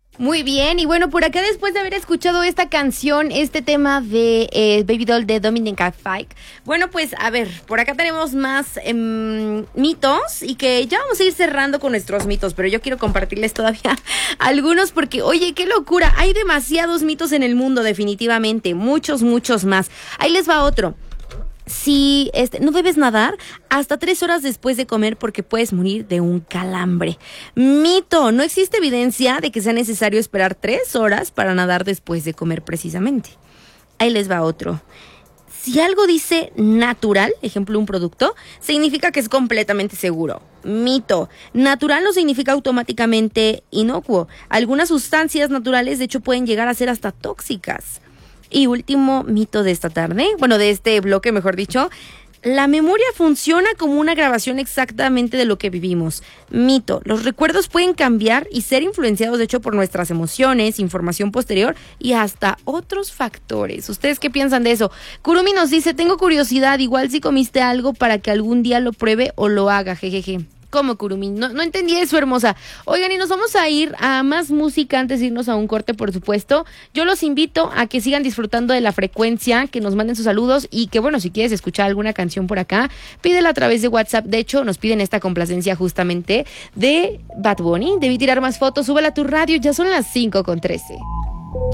Muy bien, y bueno, por acá después de haber escuchado esta canción, este tema de Baby Doll de Dominic Fike, bueno, pues a ver, por acá tenemos más mitos y que ya vamos a ir cerrando con nuestros mitos, pero yo quiero compartirles todavía algunos porque, oye, qué locura, hay demasiados mitos en el mundo definitivamente, muchos más. Ahí les va otro. Si no debes nadar hasta 3 horas después de comer porque puedes morir de un calambre. Mito, no existe evidencia de que sea necesario esperar 3 horas para nadar después de comer precisamente. Ahí les va otro. Si algo dice natural, ejemplo un producto, significa que es completamente seguro. Mito, natural no significa automáticamente inocuo. Algunas sustancias naturales de hecho pueden llegar a ser hasta tóxicas. Y último mito de esta tarde, bueno, de este bloque, mejor dicho, la memoria funciona como una grabación exactamente de lo que vivimos. Mito, los recuerdos pueden cambiar y ser influenciados, de hecho, por nuestras emociones, información posterior y hasta otros factores. ¿Ustedes qué piensan de eso? Kurumi nos dice, tengo curiosidad, igual si comiste algo para que algún día lo pruebe o lo haga, jejeje. ¿Cómo, Kurumi? No entendí eso, hermosa. Oigan, y nos vamos a ir a más música antes de irnos a un corte, por supuesto. Yo los invito a que sigan disfrutando de la frecuencia, que nos manden sus saludos y que, bueno, si quieres escuchar alguna canción por acá, pídela a través de WhatsApp. De hecho, nos piden esta complacencia justamente de Bad Bunny. Debí tirar más fotos, súbela a tu radio, ya son las 5:13.